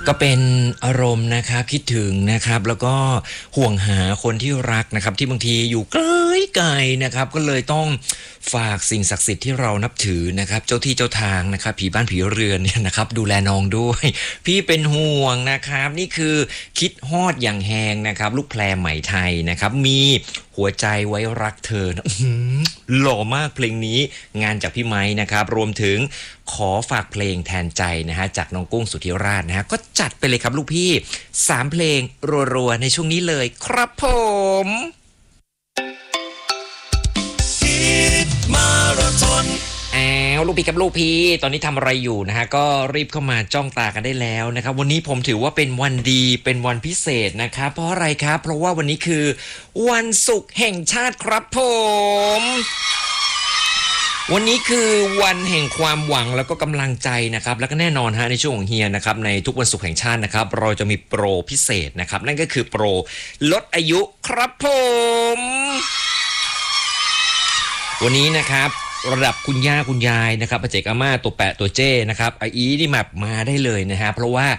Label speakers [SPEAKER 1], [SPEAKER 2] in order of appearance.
[SPEAKER 1] ก็เป็นอารมณ์นะครับคิดถึงนะครับแล้วก็ห่วงหาคนที่รักนะครับที่บางทีอยู่ไกลๆนะครับก็เลยต้องฝากสิ่งศักดิ์สิทธิ์ที่เรานับถือนะครับเจ้าที่เจ้าทางนะครับผีบ้านผีเรือนเนี่ยนะครับดูแลน้องด้วยพี่เป็นห่วงนะครับนี่คือคิดฮอดอย่างแหงนะครับลูกแพรไหมไทยนะครับมีหัวใจไว้รักเธอนะหล่อมากเพลงนี้งานจากพี่ไม้นะครับรวมถึงขอฝากเพลงแทนใจนะฮะจากน้องกุ้งสุธิราชนะฮะก็จัดไปเลยครับลูกพี่3เพลงรัวๆในช่วงนี้เลยครับผมมาราธอนลูกพี่กับลูกพี่ตอนนี้ทำอะไรอยู่นะฮะก็รีบเข้ามาจ้องตากันได้แล้วนะครับวันนี้ผมถือว่าเป็นวันดีเป็นวันพิเศษนะครับเพราะอะไรครับเพราะว่าวันนี้คือวันศุกร์แห่งชาติครับผมวันนี้คือวันแห่งความหวังแล้วก็กำลังใจนะครับแล้วก็แน่นอนฮะในช่วงของเฮียนะครับในทุกวันศุกร์แห่งชาตินะครับเราจะมีโปรพิเศษนะครับนั่นก็คือโปรลดอายุครับผมวันนี้นะครับระดับคุณย่าคุณยายนะครับอาเจกอาม่าตัวแปะตัวเจ้นะครับไออีนี่มาได้เลยนะฮะเพราะว่า